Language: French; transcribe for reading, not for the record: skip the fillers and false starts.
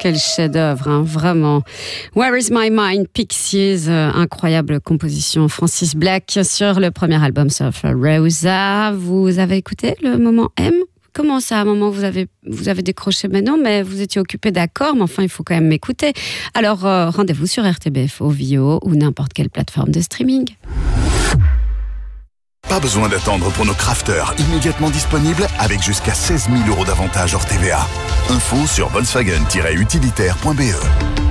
quel chef-d'œuvre, hein, vraiment. Where is my mind, Pixies, incroyable composition. Francis Black sur le premier album Surfer Rosa. Vous avez écouté le moment M? Comment ça, à un moment, vous avez décroché? Mais non, mais vous étiez occupé, d'accord, mais enfin, il faut quand même m'écouter. Alors, rendez-vous sur RTBF, Ovio ou n'importe quelle plateforme de streaming. Pas besoin d'attendre pour nos crafters, immédiatement disponibles avec jusqu'à 16 000 € d'avantages hors TVA. Info sur Volkswagen-utilitaire.be.